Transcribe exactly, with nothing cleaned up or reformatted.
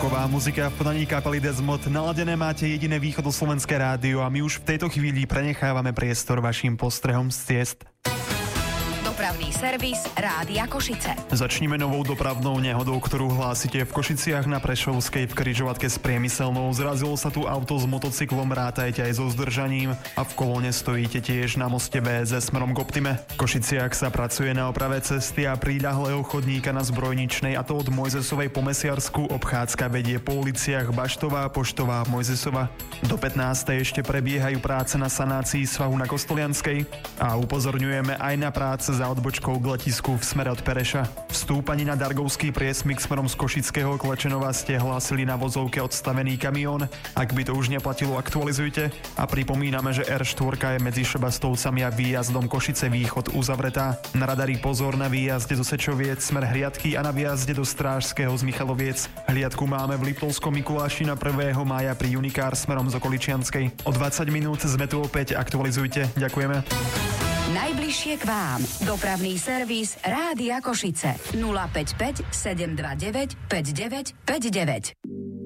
Roková muzika v podaní kapely Desmod. Naladené máte jediné východoslovenské rádio a my už v tejto chvíli prenechávame priestor vašim postrehom z ciest. Dopravný servis Rádia Košice. Začníme novou dopravnou nehodou, ktorú hlásite v Košiciach na Prešovskej v križovatke s Priemyselnou. Zrazilo sa tu auto s motocyklom, rátajte aj so zdržaním a v kolóne stojíte tiež na moste vé es smerom k Optime. V Košiciach sa pracuje na oprave cesty a príľahlého chodníka na Zbrojničnej, a to od Mojzesovej po Mesiarsku. Obchádzka vedie po uliciach Baštová, Poštová, Mojzesova. Do pätnástej ešte prebiehajú práce na sanácii svahu na Kostolianskej a upozorňujeme aj na práce za odbočkou k letisku v smere od Pereša. V stúpaní na Dargovský priesmyk smerom z Košického Klečenova ste hlásili na vozovke odstavený kamión. Ak by to už neplatilo, aktualizujte. A pripomíname, že er štyri je medzi Šebastovcami a výjazdom Košice Východ uzavretá. Na radari pozor na výjazde do Sečoviec smer Hliadky a na výjazde do Strážského z Michaloviec. Hliadku máme v Liptovskom Mikuláši na prvého mája pri Unikár smerom z Okoličianskej. O dvadsať minút sme tu opäť, aktualizujte. Ďakujeme. Najbližšie k vám. Dopravný servis Rádia Košice. nula päť päť sedem dva deväť päť deväť päť deväť.